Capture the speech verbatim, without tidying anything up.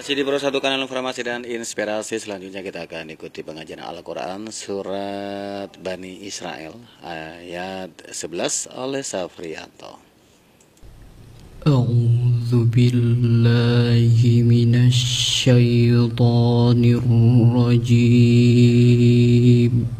Masih di Bro Satu Kanal Informasi dan Inspirasi. Selanjutnya kita akan ikuti pengajian Al-Quran Surat Bani Israel ayat sebelas oleh Safrianto. A'udzu billahi minasy syaithanir rajim.